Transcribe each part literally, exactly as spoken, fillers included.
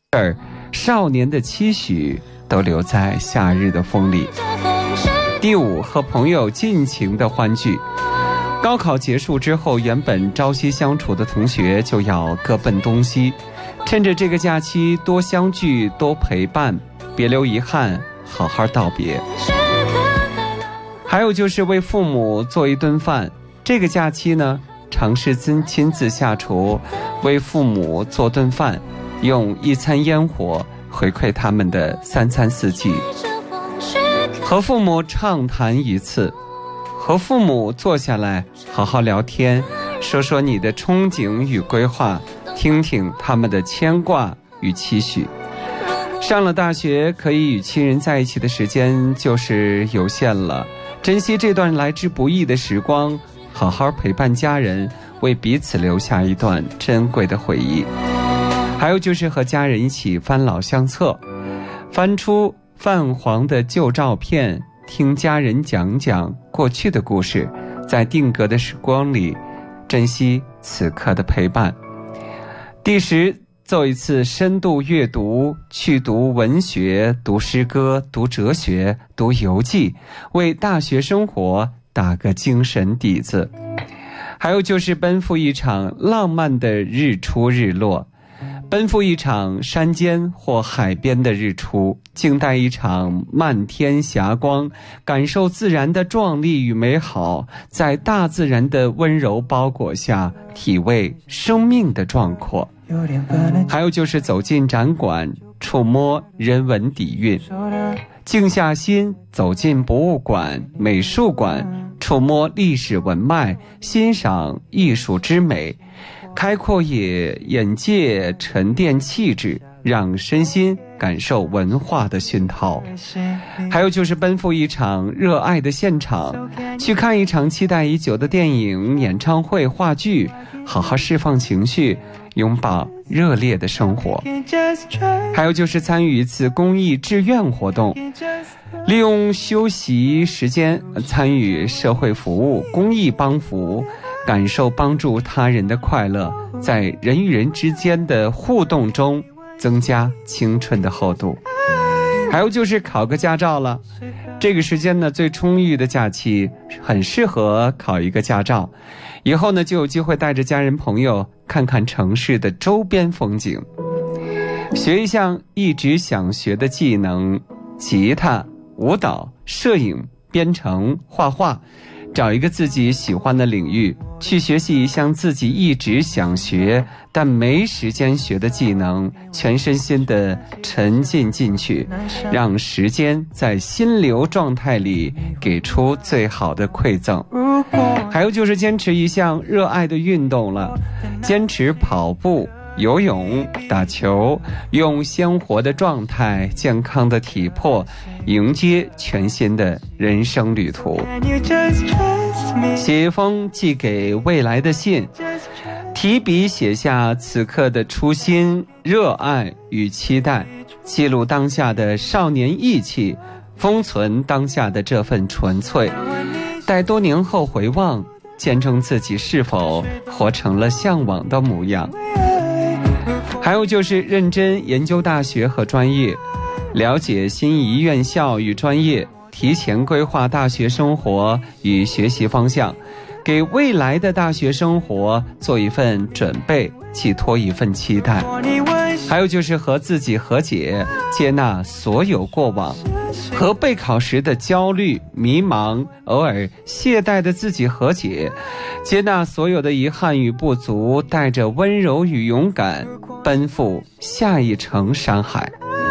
而少年的期许都留在夏日的风里。第五，和朋友尽情的欢聚。高考结束之后，原本朝夕相处的同学就要各奔东西，趁着这个假期多相聚多陪伴，别留遗憾，好好道别。还有就是为父母做一顿饭，这个假期呢，尝试亲自下厨为父母做顿饭，用一餐烟火回馈他们的三餐四季。和父母畅谈一次，和父母坐下来好好聊天，说说你的憧憬与规划，听听他们的牵挂与期许。上了大学，可以与亲人在一起的时间就是有限了，珍惜这段来之不易的时光，好好陪伴家人，为彼此留下一段珍贵的回忆。还有就是和家人一起翻老相册，翻出泛黄的旧照片，听家人讲讲过去的故事，在定格的时光里珍惜此刻的陪伴。第十，做一次深度阅读，去读文学，读诗歌，读哲学，读游记，为大学生活打个精神底子。还有就是奔赴一场浪漫的日出日落，奔赴一场山间或海边的日出，静待一场漫天霞光，感受自然的壮丽与美好，在大自然的温柔包裹下，体味生命的壮阔。还有就是走进展馆，触摸人文底蕴，静下心走进博物馆、美术馆，触摸历史文脉，欣赏艺术之美，开阔也眼界，沉淀气质，让身心感受文化的熏陶。还有就是奔赴一场热爱的现场，去看一场期待已久的电影、演唱会、话剧，好好释放情绪，拥抱热烈的生活。还有就是参与一次公益志愿活动，利用休息时间参与社会服务、公益帮扶，感受帮助他人的快乐，在人与人之间的互动中增加青春的厚度。还有就是考个驾照了，这个时间呢最充裕的假期，很适合考一个驾照，以后呢就有机会带着家人朋友看看城市的周边风景，学一项一直想学的技能，吉他、舞蹈、摄影、编程、画画，找一个自己喜欢的领域，去学习一项自己一直想学但没时间学的技能，全身心的沉浸进去，让时间在心流状态里给出最好的馈赠。还有就是坚持一项热爱的运动了，坚持跑步、游泳、打球，用鲜活的状态、健康的体魄迎接全新的人生旅途。写一封寄给未来的信，提笔写下此刻的初心、热爱与期待，记录当下的少年意气，封存当下的这份纯粹，待多年后回望，见证自己是否活成了向往的模样。还有就是认真研究大学和专业，了解心仪院校与专业，提前规划大学生活与学习方向，给未来的大学生活做一份准备，寄托一份期待。还有就是和自己和解，接纳所有过往，和备考时的焦虑、迷茫、偶尔懈怠的自己和解，接纳所有的遗憾与不足，带着温柔与勇敢，奔赴下一程山海。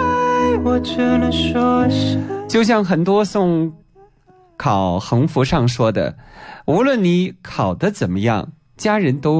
就像很多送考横幅上说的，无论你考得怎么样，家人都